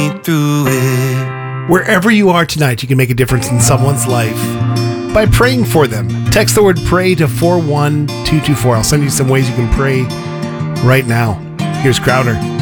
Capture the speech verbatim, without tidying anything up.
me through it. Wherever you are tonight, you can make a difference in someone's life by praying for them. Text the word pray to four one two two four. I'll send you some ways you can pray right now. Here's Crowder.